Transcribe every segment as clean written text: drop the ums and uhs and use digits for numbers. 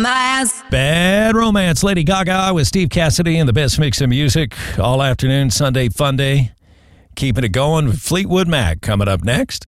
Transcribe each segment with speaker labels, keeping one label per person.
Speaker 1: on my ass.
Speaker 2: Bad Romance, Lady Gaga with Steve Cassidy and the best mix of music all afternoon, Sunday Fun Day. Keeping it going with Fleetwood Mac coming up next.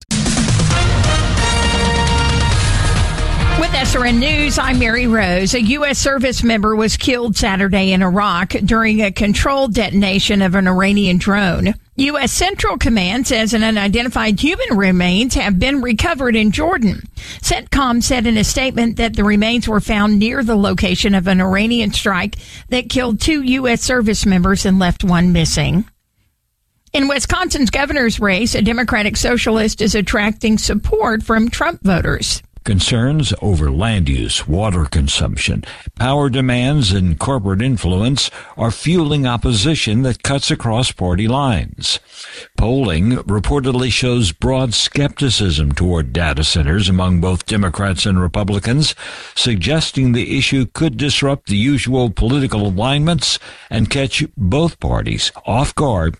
Speaker 3: With SRN News, I'm Mary Rose. A U.S. service member was killed Saturday in Iraq during a controlled detonation of an Iranian drone. U.S. Central Command says an unidentified human remains have been recovered in Jordan. CENTCOM said in a statement that the remains were found near the location of an Iranian strike that killed 2 U.S. service members and left 1 missing. In Wisconsin's governor's race, a Democratic socialist is attracting support from Trump voters.
Speaker 4: Concerns over land use, water consumption, power demands, and corporate influence are fueling opposition that cuts across party lines. Polling reportedly shows broad skepticism toward data centers among both Democrats and Republicans, suggesting the issue could disrupt the usual political alignments and catch both parties off guard.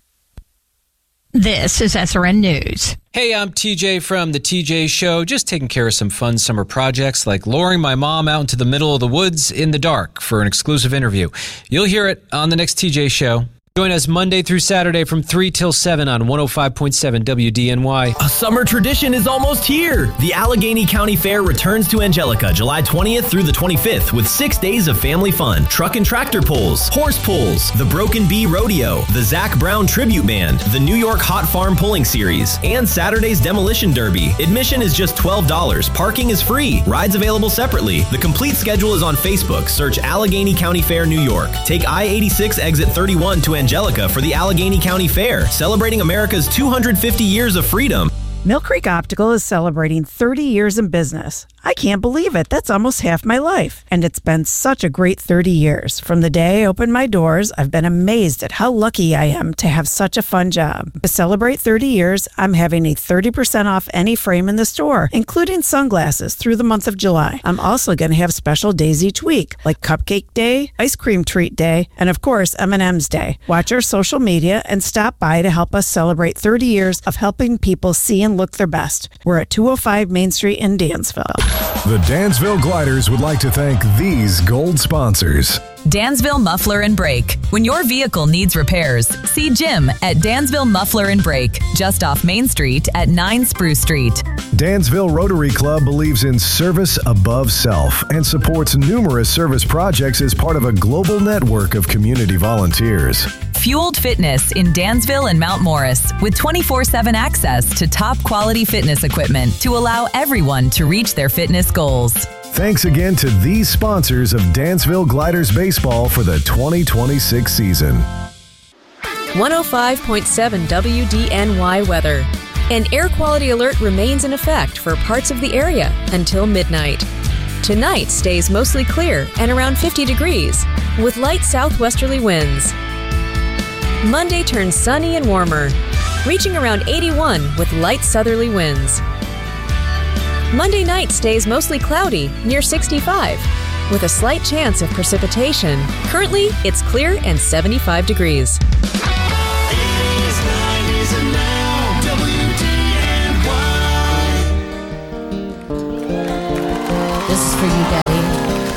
Speaker 3: This is SRN News.
Speaker 5: Hey, I'm TJ from The TJ Show, just taking care of some fun summer projects like luring my mom out into the middle of the woods in the dark for an exclusive interview. You'll hear it on the next TJ Show. Join us Monday through Saturday from 3 till 7 on 105.7 WDNY.
Speaker 6: A summer tradition is almost here. The Allegheny County Fair returns to Angelica July 20th through the 25th with 6 days of family fun. Truck and tractor pulls, horse pulls, the Broken Bee Rodeo, the Zach Brown Tribute Band, the New York Hot Farm Pulling Series, and Saturday's Demolition Derby. Admission is just $12. Parking is free. Rides available separately. The complete schedule is on Facebook. Search Allegheny County Fair, New York. Take I-86 exit 31 to Angelica for the Allegheny County Fair, celebrating America's 250 years of freedom.
Speaker 7: Mill Creek Optical is celebrating 30 years in business. I can't believe it. That's almost half my life. And it's been such a great 30 years. From the day I opened my doors, I've been amazed at how lucky I am to have such a fun job. To celebrate 30 years, I'm having a 30% off any frame in the store, including sunglasses through the month of July. I'm also going to have special days each week, like Cupcake Day, Ice Cream Treat Day, and of course, M&M's Day. Watch our social media and stop by to help us celebrate 30 years of helping people see and look their best. We're at 205 Main Street in Dansville.
Speaker 8: The Dansville Gliders would like to thank these gold sponsors.
Speaker 9: Dansville Muffler and Brake. When your vehicle needs repairs, see Jim at Dansville Muffler and Brake, just off Main Street at 9 Spruce Street.
Speaker 8: Dansville Rotary Club believes in service above self and supports numerous service projects as part of a global network of community volunteers.
Speaker 9: Fueled Fitness in Dansville and Mount Morris with 24/7 access to top quality fitness equipment to allow everyone to reach their fitness goals.
Speaker 8: Thanks again to these sponsors of Dansville Gliders Baseball for the 2026 season.
Speaker 10: 105.7 WDNY weather. An air quality alert remains in effect for parts of the area until midnight. Tonight stays mostly clear and around 50 degrees with light southwesterly winds. Monday turns sunny and warmer, reaching around 81 with light southerly winds. Monday night stays mostly cloudy, near 65, with a slight chance of precipitation. Currently, it's clear and 75 degrees.
Speaker 1: This is for you, Dad.